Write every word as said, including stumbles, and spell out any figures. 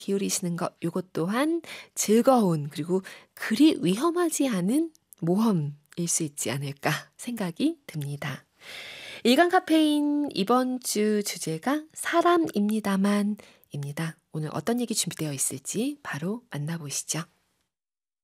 기울이시는 것 요것 또한 즐거운 그리고 그리 위험하지 않은 모험일 수 있지 않을까 생각이 듭니다. 일간 카페인 이번 주 주제가 사람입니다만 입니다. 오늘 어떤 얘기 준비되어 있을지 바로 만나보시죠.